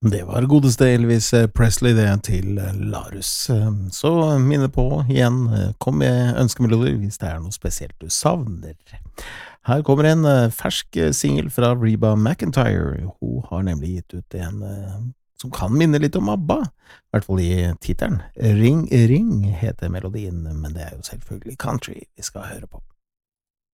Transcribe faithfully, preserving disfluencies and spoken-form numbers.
Det var godeste Elvis Presley det til Larus. Så minne på igjen, kom med ønskemelodier hvis det er noe spesielt du savner. Her kommer en fersk single fra Reba McEntire. Hun har nemlig gitt ut en som kan minne litt om ABBA, i hvert fall i titelen. Ring, ring heter melodien, men det er jo selvfølgelig country vi skal høre på.